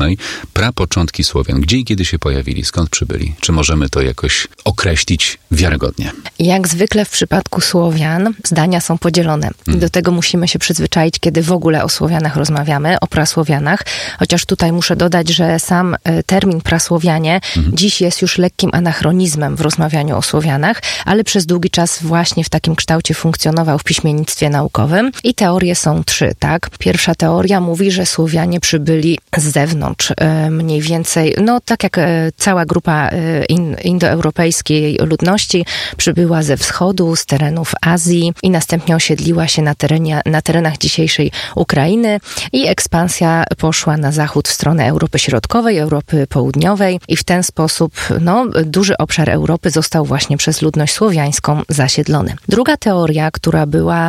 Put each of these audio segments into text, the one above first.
historycznej, prapoczątki Słowian. Gdzie i kiedy się pojawili? Skąd przybyli? Czy możemy to jakoś określić wiarygodnie? Jak zwykle w przypadku Słowian zdania są podzielone. Do tego musimy się przyzwyczaić, kiedy w ogóle o Słowianach rozmawiamy, o prasłowianach. Chociaż tutaj muszę dodać, że sam termin prasłowianie dziś jest już lekkim anachronizmem w rozmawianiu o Słowianach, ale przez długi czas właśnie w takim kształcie funkcjonował w piśmiennictwie naukowym. I teorie są 3, tak? Pierwsza teoria mówi, że Słowianie przybyli z zewnątrz, mniej więcej, no tak jak cała grupa indoeuropejskiej ludności przybyła ze wschodu, z terenów Azji i następnie osiedliła się na terenach dzisiejszej Ukrainy i ekspansja poszła na zachód w stronę Europy Środkowej, Europy Południowej i w ten sposób duży obszar Europy został właśnie przez ludność słowiańską zasiedlony. Druga teoria, która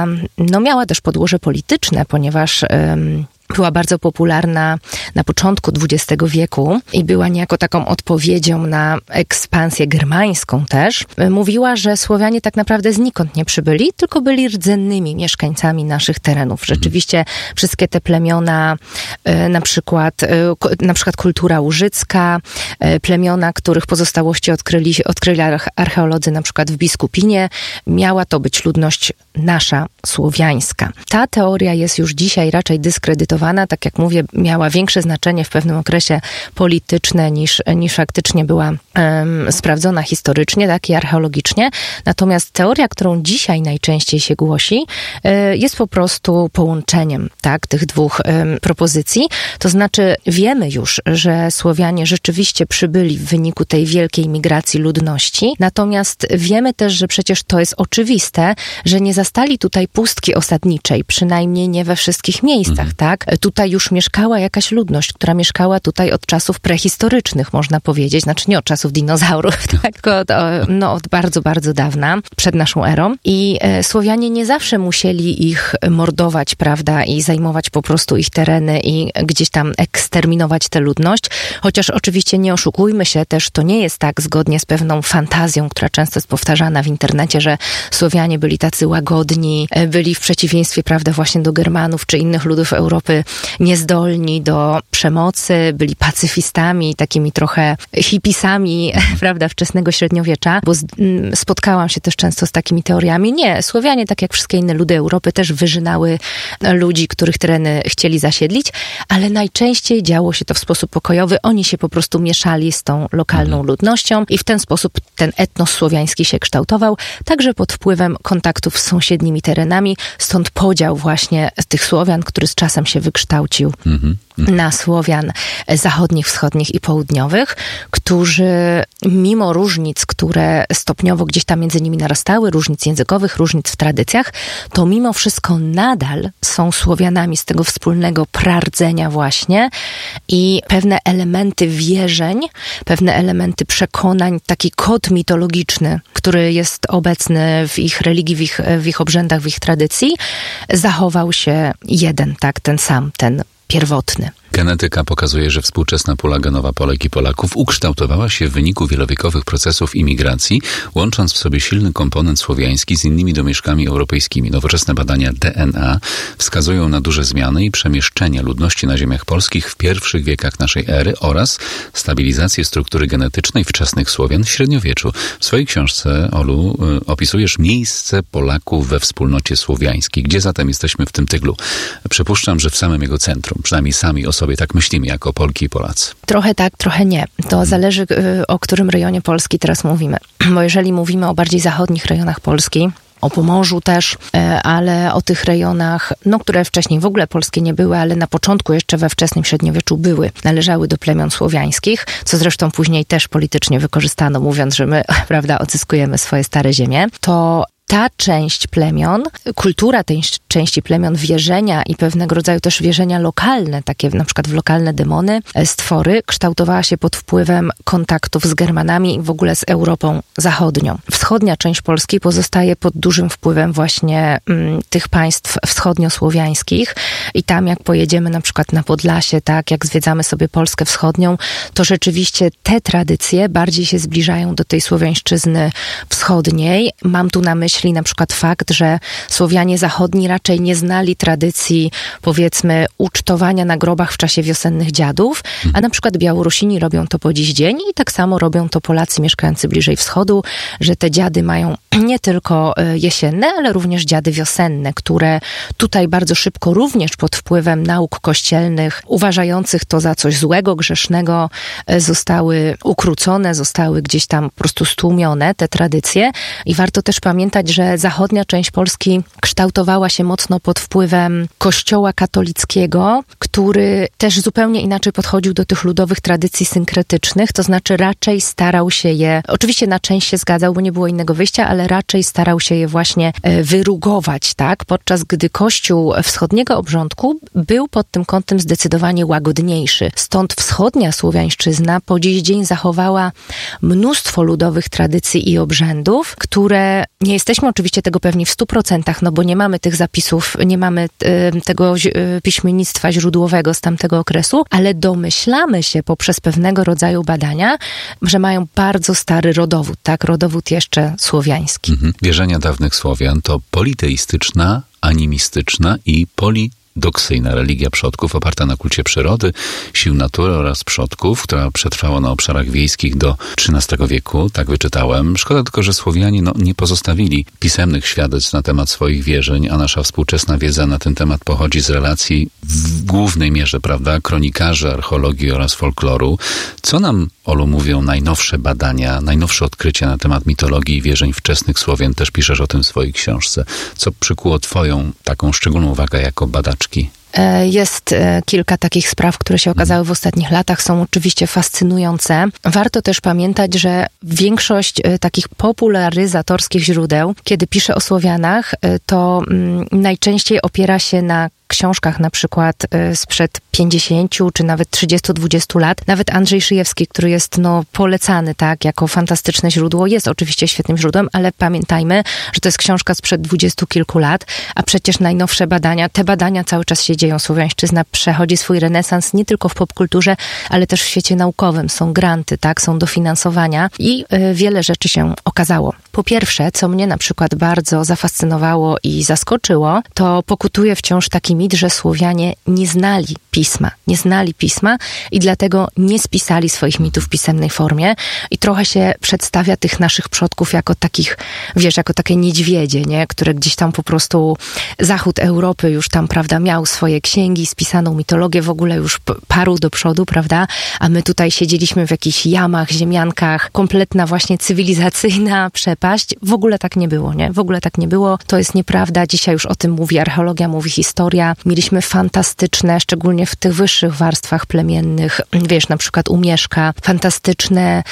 miała też podłoże polityczne, ponieważ była bardzo popularna na początku XX wieku i była niejako taką odpowiedzią na ekspansję germańską też. Mówiła, że Słowianie tak naprawdę znikąd nie przybyli, tylko byli rdzennymi mieszkańcami naszych terenów. Rzeczywiście wszystkie te plemiona, na przykład kultura łużycka, plemiona, których pozostałości odkryli archeolodzy na przykład w Biskupinie, miała to być ludność nasza, słowiańska. Ta teoria jest już dzisiaj raczej dyskredytowana. Tak jak mówię, miała większe znaczenie w pewnym okresie polityczne niż faktycznie była sprawdzona historycznie, tak i archeologicznie. Natomiast teoria, którą dzisiaj najczęściej się głosi, jest po prostu połączeniem, tak, tych dwóch propozycji. To znaczy wiemy już, że Słowianie rzeczywiście przybyli w wyniku tej wielkiej migracji ludności. Natomiast wiemy też, że przecież to jest oczywiste, że nie zastali tutaj pustki osadniczej, przynajmniej nie we wszystkich miejscach, tak? Tutaj już mieszkała jakaś ludność, która mieszkała tutaj od czasów prehistorycznych, można powiedzieć. Znaczy nie od czasów dinozaurów, tak? Tylko od bardzo, bardzo dawna, przed naszą erą. I Słowianie nie zawsze musieli ich mordować, prawda? I zajmować po prostu ich tereny i gdzieś tam eksterminować tę ludność. Chociaż oczywiście nie oszukujmy się, też to nie jest tak zgodnie z pewną fantazją, która często jest powtarzana w internecie, że Słowianie byli tacy łagodni, byli w przeciwieństwie, prawda, właśnie do Germanów czy innych ludów Europy niezdolni do przemocy, byli pacyfistami, takimi trochę hipisami, prawda, wczesnego średniowiecza, bo spotkałam się też często z takimi teoriami. Nie, Słowianie, tak jak wszystkie inne ludy Europy, też wyrzynały ludzi, których tereny chcieli zasiedlić, ale najczęściej działo się to w sposób pokojowy. Oni się po prostu mieszali z tą lokalną ludnością i w ten sposób ten etnos słowiański się kształtował, także pod wpływem kontaktów z sąsiednimi terenami, stąd podział właśnie tych Słowian, który z czasem się wykształcił na Słowian zachodnich, wschodnich i południowych, którzy mimo różnic, które stopniowo gdzieś tam między nimi narastały, różnic językowych, różnic w tradycjach, to mimo wszystko nadal są Słowianami z tego wspólnego prardzenia właśnie i pewne elementy wierzeń, pewne elementy przekonań, taki kod mitologiczny, który jest obecny w ich religii, w ich obrzędach, w ich tradycji, zachował się jeden, tak, ten sam, ten pierwotny. Genetyka pokazuje, że współczesna pula genowa Polek i Polaków ukształtowała się w wyniku wielowiekowych procesów imigracji, łącząc w sobie silny komponent słowiański z innymi domieszkami europejskimi. Nowoczesne badania DNA wskazują na duże zmiany i przemieszczenia ludności na ziemiach polskich w pierwszych wiekach naszej ery oraz stabilizację struktury genetycznej wczesnych Słowian w średniowieczu. W swojej książce, Olu, opisujesz miejsce Polaków we wspólnocie słowiańskiej. Gdzie zatem jesteśmy w tym tyglu? Przypuszczam, że w samym jego centrum, przynajmniej sami o sobie tak myślimy jako Polki i Polacy. Trochę tak, trochę nie. To zależy, o którym rejonie Polski teraz mówimy. Bo jeżeli mówimy o bardziej zachodnich rejonach Polski, o Pomorzu też, ale o tych rejonach, które wcześniej w ogóle polskie nie były, ale na początku jeszcze we wczesnym średniowieczu należały do plemion słowiańskich, co zresztą później też politycznie wykorzystano, mówiąc, że my, prawda, odzyskujemy swoje stare ziemie, to ta część plemion, kultura tej części plemion, wierzenia i pewnego rodzaju też wierzenia lokalne, takie na przykład w lokalne demony, stwory, kształtowała się pod wpływem kontaktów z Germanami i w ogóle z Europą Zachodnią. Wschodnia część Polski pozostaje pod dużym wpływem właśnie tych państw wschodniosłowiańskich i tam jak pojedziemy na przykład na Podlasie, tak, jak zwiedzamy sobie Polskę Wschodnią, to rzeczywiście te tradycje bardziej się zbliżają do tej słowiańszczyzny wschodniej. Mam tu na myśli myśli na przykład fakt, że Słowianie zachodni raczej nie znali tradycji, powiedzmy, ucztowania na grobach w czasie wiosennych dziadów, a na przykład Białorusini robią to po dziś dzień i tak samo robią to Polacy mieszkający bliżej wschodu, że te dziady mają nie tylko jesienne, ale również dziady wiosenne, które tutaj bardzo szybko, również pod wpływem nauk kościelnych, uważających to za coś złego, grzesznego, zostały ukrócone, zostały gdzieś tam po prostu stłumione, te tradycje. I warto też pamiętać, że zachodnia część Polski kształtowała się mocno pod wpływem kościoła katolickiego, który też zupełnie inaczej podchodził do tych ludowych tradycji synkretycznych, to znaczy raczej starał się je, oczywiście na część się zgadzał, bo nie było innego wyjścia, ale raczej starał się je właśnie wyrugować, tak? Podczas gdy Kościół wschodniego obrządku był pod tym kątem zdecydowanie łagodniejszy. Stąd wschodnia słowiańszczyzna po dziś dzień zachowała mnóstwo ludowych tradycji i obrzędów, które nie jesteśmy oczywiście tego pewni w 100%, no bo nie mamy tych zapisów, nie mamy tego piśmiennictwa źródłowego z tamtego okresu, ale domyślamy się poprzez pewnego rodzaju badania, że mają bardzo stary rodowód, tak? Rodowód jeszcze słowiański. Wierzenia dawnych Słowian to politeistyczna, animistyczna i polidoksyjna religia przodków oparta na kulcie przyrody, sił natury oraz przodków, która przetrwała na obszarach wiejskich do XIII wieku, tak wyczytałem. Szkoda tylko, że Słowianie nie pozostawili pisemnych świadectw na temat swoich wierzeń, a nasza współczesna wiedza na ten temat pochodzi z relacji w głównej mierze, prawda, kronikarzy, archeologii oraz folkloru. Co nam, Olu, mówią najnowsze badania, najnowsze odkrycia na temat mitologii i wierzeń wczesnych Słowian? Też piszesz o tym w swojej książce. Co przykuło twoją taką szczególną uwagę jako badaczki? Jest kilka takich spraw, które się okazały w ostatnich latach, są oczywiście fascynujące. Warto też pamiętać, że większość takich popularyzatorskich źródeł, kiedy pisze o Słowianach, to najczęściej opiera się na książkach na przykład sprzed 50 czy nawet 30-20 lat. Nawet Andrzej Szyjewski, który jest polecany, tak, jako fantastyczne źródło, jest oczywiście świetnym źródłem, ale pamiętajmy, że to jest książka sprzed 20 kilku lat, a przecież najnowsze badania, te badania cały czas się dzieją. Słowiańszczyzna przechodzi swój renesans nie tylko w popkulturze, ale też w świecie naukowym. Są granty, tak, są dofinansowania i wiele rzeczy się okazało. Po pierwsze, co mnie na przykład bardzo zafascynowało i zaskoczyło, to pokutuje wciąż taki mit, że Słowianie nie znali pisma i dlatego nie spisali swoich mitów w pisemnej formie i trochę się przedstawia tych naszych przodków jako takich, jako takie niedźwiedzie, nie? Które gdzieś tam po prostu zachód Europy już tam, prawda, miał swoje księgi, spisaną mitologię, w ogóle już parł do przodu, prawda, a my tutaj siedzieliśmy w jakichś jamach, ziemiankach, kompletna właśnie cywilizacyjna przepaść. W ogóle tak nie było, nie? W ogóle tak nie było. To jest nieprawda. Dzisiaj już o tym mówi archeologia, mówi historia. Mieliśmy fantastyczne, szczególnie w tych wyższych warstwach plemiennych, na przykład u Mieszka, fantastyczne,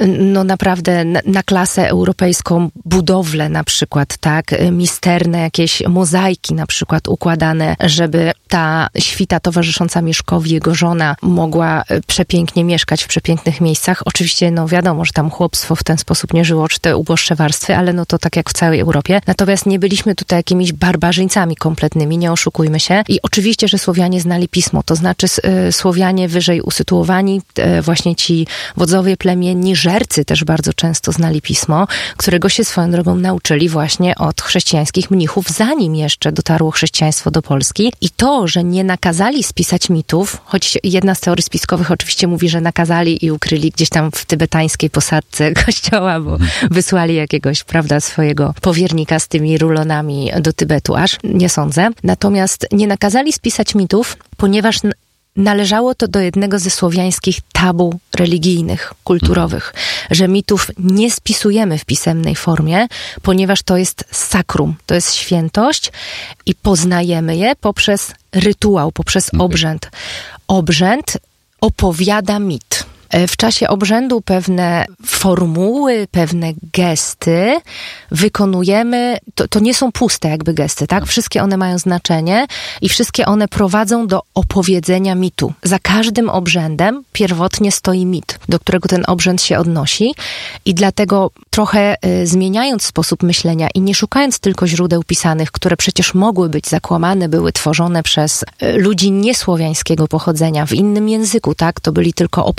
naprawdę na klasę europejską budowle na przykład, tak, misterne jakieś mozaiki na przykład układane, żeby ta świta towarzysząca Mieszkowi, jego żona, mogła przepięknie mieszkać w przepięknych miejscach. Oczywiście, wiadomo, że tam chłopstwo w ten sposób nie żyło, czy te uboższe warstwy, ale to tak jak w całej Europie. Natomiast nie byliśmy tutaj jakimiś barbarzyńcami kompletnymi, nie oszukujmy się. I oczywiście, że Słowianie znali pismo, to znaczy Słowianie wyżej usytuowani, właśnie ci wodzowie plemienni, żercy też bardzo często znali pismo, którego się swoją drogą nauczyli właśnie od chrześcijańskich mnichów, zanim jeszcze dotarło chrześcijaństwo do Polski. I to, że nie nakazali spisać mitów, choć jedna z teorii spiskowych oczywiście mówi, że nakazali i ukryli gdzieś tam w tybetańskiej posadce kościoła, bo wysłali jakiegoś, prawda, swojego powiernika z tymi rulonami do Tybetu aż. Nie sądzę. Natomiast nie nakazali spisać mitów, ponieważ należało to do jednego ze słowiańskich tabu religijnych, kulturowych, że mitów nie spisujemy w pisemnej formie, ponieważ to jest sakrum, to jest świętość i poznajemy je poprzez rytuał, poprzez obrzęd. Obrzęd opowiada mit. W czasie obrzędu pewne formuły, pewne gesty wykonujemy, to nie są puste jakby gesty, tak? Wszystkie one mają znaczenie i wszystkie one prowadzą do opowiedzenia mitu. Za każdym obrzędem pierwotnie stoi mit, do którego ten obrzęd się odnosi i dlatego trochę zmieniając sposób myślenia i nie szukając tylko źródeł pisanych, które przecież mogły być zakłamane, były tworzone przez ludzi niesłowiańskiego pochodzenia w innym języku, tak? To byli tylko obserwatorzy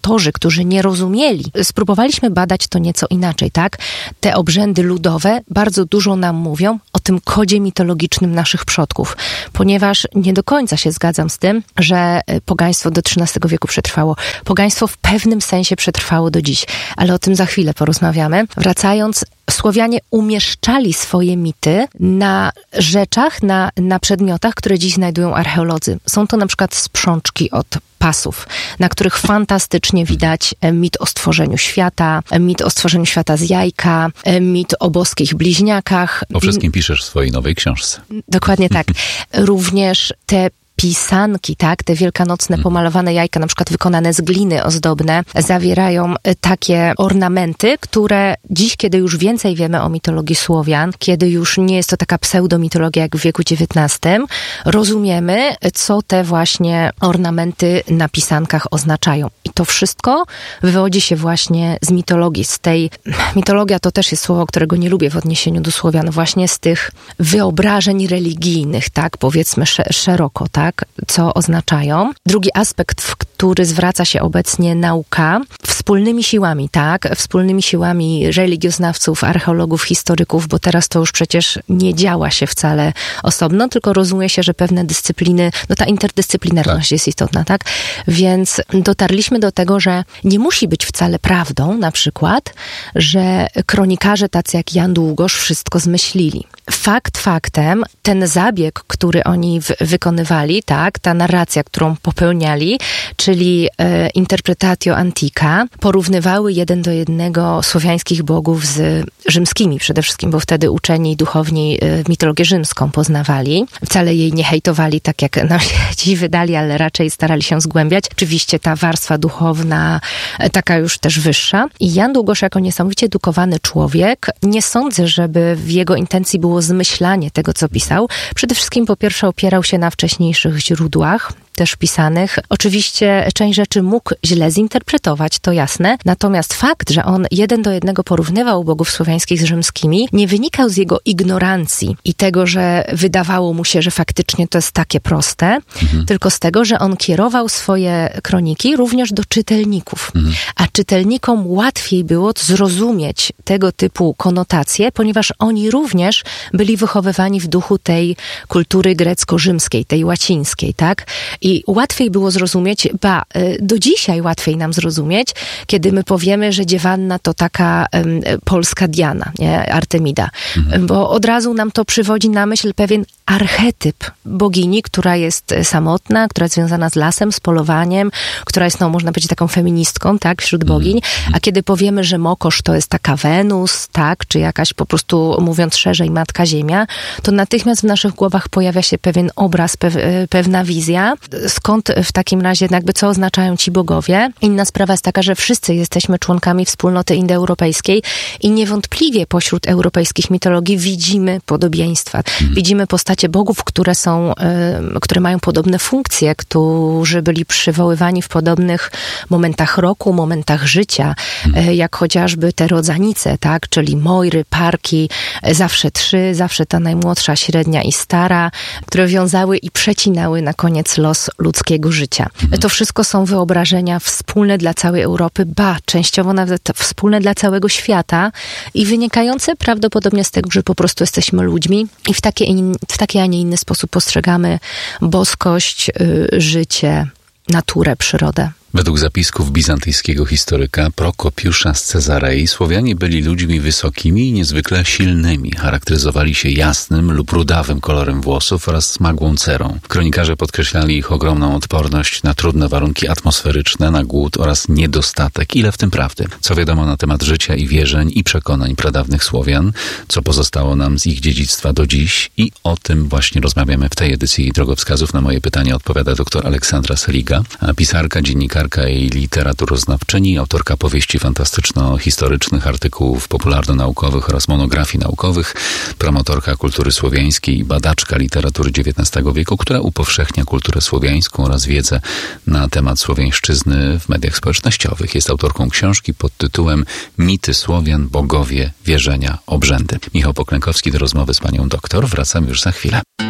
autorzy, którzy nie rozumieli, spróbowaliśmy badać to nieco inaczej, tak? Te obrzędy ludowe bardzo dużo nam mówią o tym kodzie mitologicznym naszych przodków, ponieważ nie do końca się zgadzam z tym, że pogaństwo do XIII wieku przetrwało. Pogaństwo w pewnym sensie przetrwało do dziś, ale o tym za chwilę porozmawiamy. Wracając, Słowianie umieszczali swoje mity na rzeczach, na przedmiotach, które dziś znajdują archeolodzy. Są to na przykład sprzączki od pasów, na których fantastycznie widać mit o stworzeniu świata z jajka, mit o boskich bliźniakach. O wszystkim piszesz w swojej nowej książce. Dokładnie tak. Również te pisanki, tak, te wielkanocne pomalowane jajka, na przykład wykonane z gliny ozdobne, zawierają takie ornamenty, które dziś, kiedy już więcej wiemy o mitologii Słowian, kiedy już nie jest to taka pseudomitologia jak w wieku XIX, rozumiemy, co te właśnie ornamenty na pisankach oznaczają. I to wszystko wywodzi się właśnie z mitologii, mitologia to też jest słowo, którego nie lubię w odniesieniu do Słowian, właśnie z tych wyobrażeń religijnych, tak, powiedzmy szeroko, tak, co oznaczają. Drugi aspekt, w który zwraca się obecnie nauka, wspólnymi siłami, tak, wspólnymi siłami religioznawców, archeologów, historyków, bo teraz to już przecież nie działa się wcale osobno, tylko rozumie się, że pewne dyscypliny, ta interdyscyplinarność jest istotna, tak? Więc dotarliśmy do tego, że nie musi być wcale prawdą, na przykład, że kronikarze tacy jak Jan Długosz wszystko zmyślili. Fakt faktem, ten zabieg, który oni wykonywali, tak, ta narracja, którą popełniali, czyli interpretatio antica, porównywały 1 do 1 słowiańskich bogów z rzymskimi przede wszystkim, bo wtedy uczeni i duchowni mitologię rzymską poznawali. Wcale jej nie hejtowali tak, jak nam się dziś wydali, ale raczej starali się zgłębiać. Oczywiście ta warstwa duchowna, taka już też wyższa. I Jan Długosz jako niesamowicie edukowany człowiek, nie sądzę, żeby w jego intencji było zmyślanie tego, co pisał. Przede wszystkim po pierwsze opierał się na wcześniejszych źródłach, też pisanych. Oczywiście część rzeczy mógł źle zinterpretować, to jasne. Natomiast fakt, że on 1 do 1 porównywał bogów słowiańskich z rzymskimi, nie wynikał z jego ignorancji i tego, że wydawało mu się, że faktycznie to jest takie proste, tylko z tego, że on kierował swoje kroniki również do czytelników. A czytelnikom łatwiej było zrozumieć tego typu konotacje, ponieważ oni również byli wychowywani w duchu tej kultury grecko-rzymskiej, tej łacińskiej, tak? I łatwiej było zrozumieć, do dzisiaj łatwiej nam zrozumieć, kiedy my powiemy, że dziewanna to taka polska Diana, nie? Artemida. Bo od razu nam to przywodzi na myśl pewien archetyp bogini, która jest samotna, która jest związana z lasem, z polowaniem, która jest, można powiedzieć, taką feministką, tak, wśród bogiń. A kiedy powiemy, że Mokosz to jest taka Wenus, tak, czy jakaś po prostu, mówiąc szerzej, Matka Ziemia, to natychmiast w naszych głowach pojawia się pewien obraz, pewna wizja. Skąd w takim razie, co oznaczają ci bogowie? Inna sprawa jest taka, że wszyscy jesteśmy członkami wspólnoty indoeuropejskiej i niewątpliwie pośród europejskich mitologii widzimy podobieństwa. Widzimy postacie bogów, które mają podobne funkcje, którzy byli przywoływani w podobnych momentach roku, momentach życia, jak chociażby te rodzanice, tak? Czyli Mojry, Parki, zawsze 3, zawsze ta najmłodsza, średnia i stara, które wiązały i przecinały na koniec los ludzkiego życia. To wszystko są wyobrażenia wspólne dla całej Europy, częściowo nawet wspólne dla całego świata i wynikające prawdopodobnie z tego, że po prostu jesteśmy ludźmi i w taki, a nie inny sposób postrzegamy boskość, życie, naturę, przyrodę. Według zapisków bizantyjskiego historyka Prokopiusza z Cezarei Słowianie byli ludźmi wysokimi i niezwykle silnymi. Charakteryzowali się jasnym lub rudawym kolorem włosów oraz smagłą cerą. Kronikarze podkreślali ich ogromną odporność na trudne warunki atmosferyczne, na głód oraz niedostatek. Ile w tym prawdy? Co wiadomo na temat życia i wierzeń i przekonań pradawnych Słowian? Co pozostało nam z ich dziedzictwa do dziś? I o tym właśnie rozmawiamy w tej edycji Drogowskazów. Na moje pytanie odpowiada dr Aleksandra Seliga, pisarka, dziennikarka i literaturoznawczyni, autorka powieści fantastyczno-historycznych, artykułów popularno-naukowych oraz monografii naukowych, promotorka kultury słowiańskiej i badaczka literatury XIX wieku, która upowszechnia kulturę słowiańską oraz wiedzę na temat słowiańszczyzny w mediach społecznościowych. Jest autorką książki pod tytułem Mity Słowian, bogowie, wierzenia, obrzędy. Michał Poklękowski do rozmowy z panią doktor. Wracam już za chwilę.